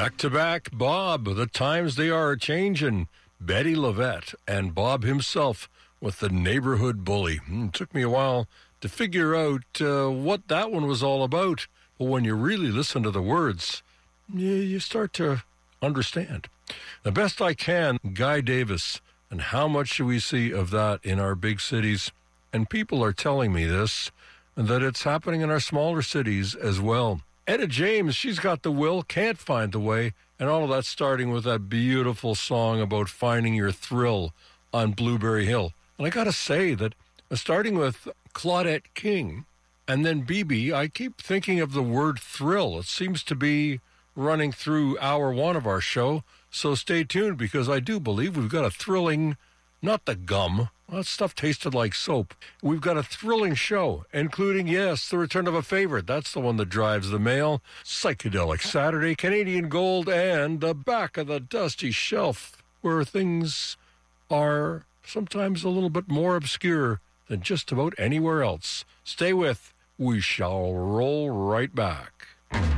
Back to back, Bob. The times they are changing. Betty Lavette and Bob himself with the Neighborhood Bully. It took me a while to figure out what that one was all about. But when you really listen to the words, you start to understand. The best I can, Guy Davis. And how much do we see of that in our big cities? And people are telling me this, that it's happening in our smaller cities as well. Etta James, she's got the will, can't find the way, and all of that starting with that beautiful song about finding your thrill on Blueberry Hill. And I got to say that starting with Claudette King and then BB, I keep thinking of the word thrill. It seems to be running through hour one of our show, so stay tuned because I do believe we've got a thrilling, not the gum, that stuff tasted like soap. We've got a thrilling show, including, yes, the return of a favorite. That's the one that drives the mail. Psychedelic Saturday, Canadian Gold, and the back of the dusty shelf, where things are sometimes a little bit more obscure than just about anywhere else. Stay with. We shall roll right back.